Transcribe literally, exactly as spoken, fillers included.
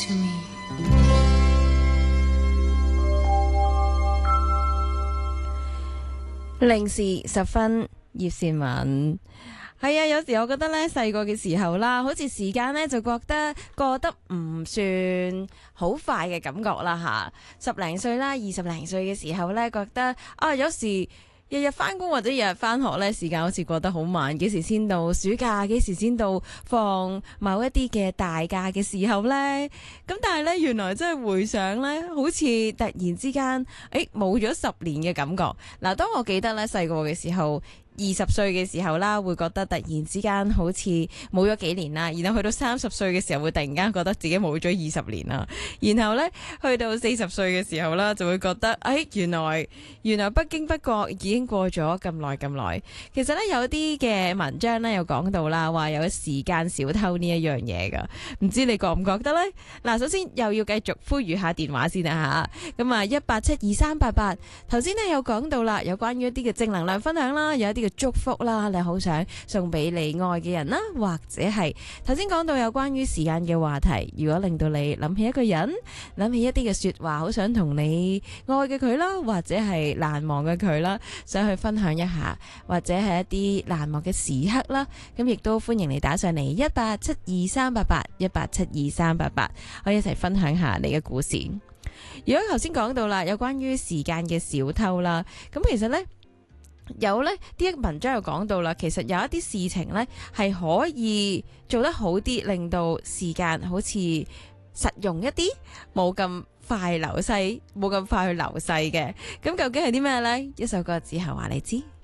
to me. 零時十分，葉倩文。係啊，有時我覺得咧，細個嘅時候啦，好似時間咧就覺得過得唔算好快嘅感覺啦吓。十零歲啦，二十零歲嘅時候咧，覺得啊，有時日日翻工或者日日翻學咧，時間好似過得好慢。幾時先到暑假？幾時先到放某一啲嘅大假嘅時候呢？咁但係咧，原來真係回想咧，好似突然之間，誒冇咗十年嘅感覺。嗱，當我記得咧細個嘅時候。二十歲嘅時候啦，會覺得突然之間好似冇咗幾年啦，然後去到三十歲嘅時候會突然間覺得自己冇咗二十年啦，然後呢，去到四十歲嘅時候啦，就會覺得誒原來原來不經不覺已經過咗咁耐咁耐。其實呢，有啲嘅文章呢，有講到啦，話有時間小偷呢一樣嘢噶，唔知你覺唔覺得呢？嗱，首先又要繼續呼籲下電話先啊吓，咁啊一八七二三八八，頭先呢，有講到啦，有關於一啲嘅正能量分享啦，有一啲嘅祝福啦，你好想送俾你愛嘅人啦，或者係頭先講到有關於時間嘅話題，如果令到你諗起一個人，諗起一啲嘅說話，好想同你愛嘅佢啦，或者係難忘嘅佢啦，想去分享一下，或者係一啲難忘嘅時刻啦，咁亦都歡迎你打上嚟一八七二三八八一八七二三八八，可以一齊分享下你嘅故事。如果頭先講到啦，有關於時間嘅小偷啦，咁其實呢。有呢啲文章又講到啦，其實有一啲事情呢係可以做得好啲，令到時間好似實用一啲，冇咁快流逝，冇咁快去流逝嘅。咁究竟係啲咩呢？一首歌之後話你知。